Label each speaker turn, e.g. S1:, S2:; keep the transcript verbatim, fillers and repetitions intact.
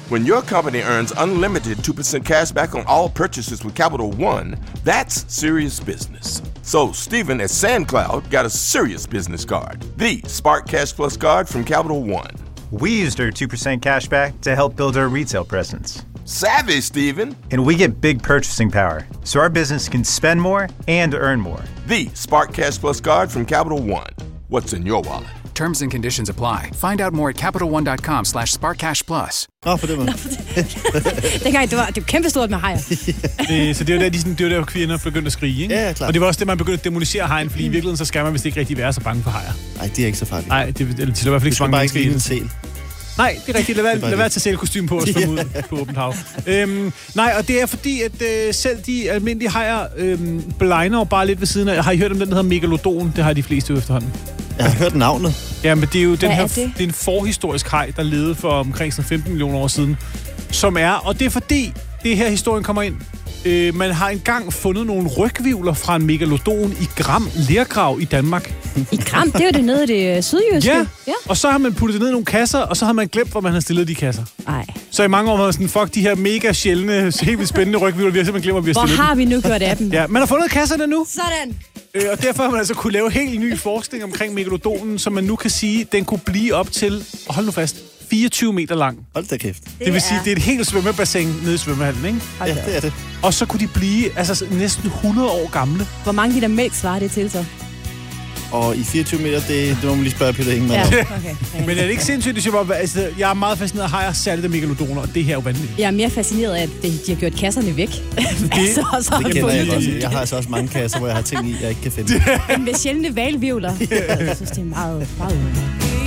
S1: When your company earns unlimited two percent cash back on all purchases with Capital One, that's serious business. So Stephen at SandCloud got a serious business card, the Spark Cash Plus card from Capital One.
S2: We used our two percent cash back to help build our retail presence.
S1: Savvy, Stephen.
S2: And we get big purchasing power, so our business can spend more and earn more.
S1: The Spark Cash Plus card from Capital One. What's in your wallet?
S3: Terms and conditions apply. Find out more at CapitalOne.com slash SparkCashPlus.
S4: Nå, på det måde.
S5: Dengang, det var, det var kæmpestort med hajer.
S6: øh, så det var der, de sådan, det var der, kvinder begyndte at skrige, ikke?
S4: Ja, klart.
S6: Og det var også det, man begyndte at demonisere hajen, fordi i virkeligheden, så skal man vist ikke rigtig være så bange for hajer.
S4: Nej, det er ikke så farligt.
S6: Nej, det, det, det er i hvert fald ikke så mange mennesker i
S4: det. Du skal bare ikke
S6: Nej, det er rigtigt. Lad være, lad være til at sælge kostume på os ud på åbent hav. Øhm, nej, og det er fordi, at øh, selv de almindelige hajer øh, blegner jo bare lidt ved siden af. Har I hørt om den, der hedder Megalodon? Det har de fleste jo efterhånden.
S4: Jeg har hørt navnet.
S6: Ja, men det er jo den
S5: er
S6: her,
S5: det?
S6: det er en forhistorisk haj, der levede for omkring femten millioner år siden. Som er, og det er fordi, det her historien kommer ind. Øh, man har engang fundet nogle rygvivler fra en megalodon i Gram lergrav i Danmark.
S5: I Gram? Det er jo det nede i det sydjyske.
S6: Ja. ja, og så har man puttet det ned i nogle kasser, og så har man glemt, hvor man har stillet de kasser.
S5: Nej.
S6: Så i mange år har man sådan, fuck de her mega sjældne, helt vildt spændende rygvivler, vi har simpelthen glemt, hvor vi har
S5: Hvor
S6: stillet
S5: har vi nu gjort af dem?
S6: Ja, man har fundet kasserne nu.
S5: Sådan.
S6: Øh, og derfor har man altså kunne lave helt ny forskning omkring megalodonen, som man nu kan sige, den kunne blive op til, hold nu fast, fireogtyve meter lang.
S4: Hold da kæft.
S6: Det, det vil sige, det er et helt svømmebassin nede i svømmehallen, ikke?
S4: Ja, det er det.
S6: Og så kunne de blive altså næsten hundrede år gamle.
S5: Hvor mange liter mælk svarer det til så?
S4: Og i fireogtyve meter, det, det må man lige spørge Peter Ingemann om.
S5: Ja, okay.
S6: Men er det ikke sindssygt, at jeg, bare, altså, jeg er meget fascineret af hajer, særligt af megalodoner, og det her er jo vanvittigt.
S5: Jeg er mere fascineret af, at de har gjort kasserne væk.
S6: Det,
S5: altså, og så
S4: det kender jeg
S6: fordi-
S4: også. Jeg har altså også mange kasser, hvor jeg har ting i, jeg ikke kan finde.
S5: med sjældne valvivler. Jeg synes, det er meget, meget